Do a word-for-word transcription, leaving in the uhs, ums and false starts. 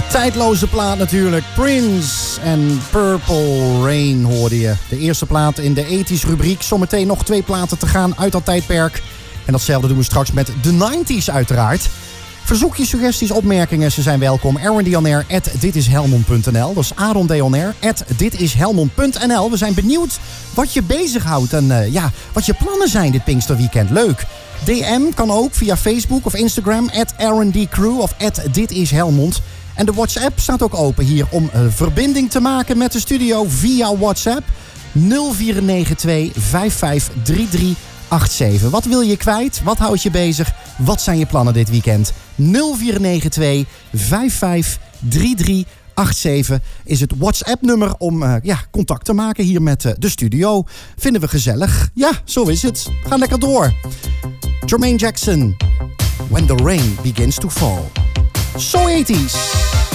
Ja, tijdloze plaat natuurlijk. Prince en Purple Rain hoorde je. De eerste plaat in de ethisch rubriek. Zometeen nog twee platen te gaan uit dat tijdperk. En datzelfde doen we straks met de nineties uiteraard. Verzoekjes, suggesties, opmerkingen, ze zijn welkom. aaron deonair at ditishelmond punt n l. Dat is aaron deonair at ditishelmond punt n l. We zijn benieuwd wat je bezighoudt en uh, ja, wat je plannen zijn dit Pinksterweekend. Leuk. D M kan ook via Facebook of Instagram at aaron d crew of at ditishelmond. En de WhatsApp staat ook open hier om uh, verbinding te maken met de studio via WhatsApp. nul vier negen twee vijf vijf drie drie acht zeven. Wat wil je kwijt? Wat houdt je bezig? Wat zijn je plannen dit weekend? nul vier negen twee vijf vijf drie drie acht zeven is het WhatsApp-nummer om uh, ja, contact te maken hier met uh, de studio. Vinden we gezellig? Ja, zo is het. Ga lekker door. Jermaine Jackson. When the rain begins to fall. So eighties.